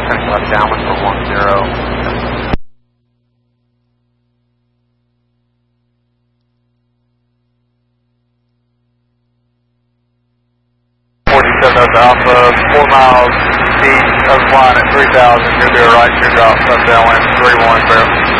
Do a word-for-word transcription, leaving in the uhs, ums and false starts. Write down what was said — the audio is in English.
left downwind for one zero. forty-seven Delta Alpha, four miles east of line at three thousand, you're doing right, your drop, left downwind, three one, barrel.